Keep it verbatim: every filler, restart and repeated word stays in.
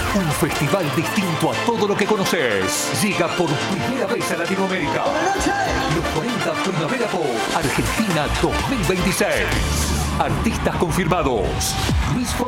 Un festival distinto a todo lo que conoces. Llega por primera vez a Latinoamérica. Los cuarenta Primavera Pop Argentina dos mil veintiséis. Artistas confirmados: Luis